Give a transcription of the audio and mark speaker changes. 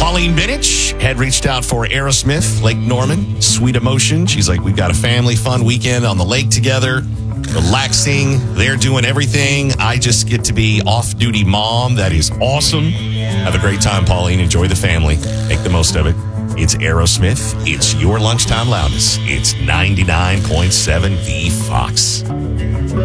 Speaker 1: Pauline Binich had reached out for Aerosmith, Lake Norman, Sweet Emotion. She's like, we've got a family fun weekend on the lake together, relaxing. They're doing everything. I just get to be off-duty mom. That is awesome. Have a great time, Pauline. Enjoy the family. Make the most of it. It's Aerosmith. It's your lunchtime loudness. It's 99.7 The Fox.